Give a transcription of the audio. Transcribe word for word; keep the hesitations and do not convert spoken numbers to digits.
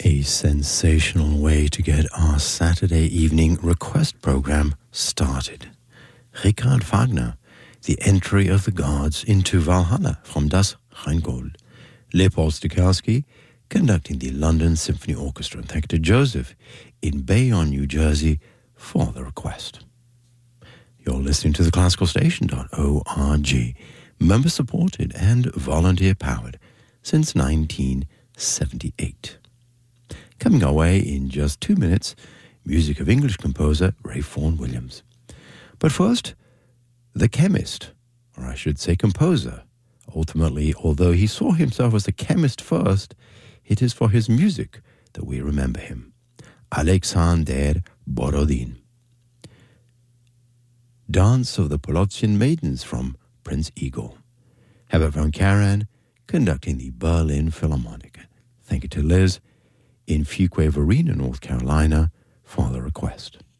A sensational way to get our Saturday evening request program started. Richard Wagner, The Entry of the Gods into Valhalla from Das Rheingold. Leopold Stokowski, conducting the London Symphony Orchestra. And thank you to Joseph in Bayonne, New Jersey, for the request. You're listening to the classical station dot org, member supported and volunteer powered since nineteen seventy-eight. Coming our way in just two minutes, music of English composer Ray Vaughan Williams. But first, the chemist, or I should say composer. Ultimately, although he saw himself as the chemist first, it is for his music that we remember him. Alexander Borodin. Dance of the Polotzian Maidens from Prince Igor. Herbert von Karajan conducting the Berlin Philharmonic. Thank you to Liz in Fuquay-Varina, North Carolina, for the request.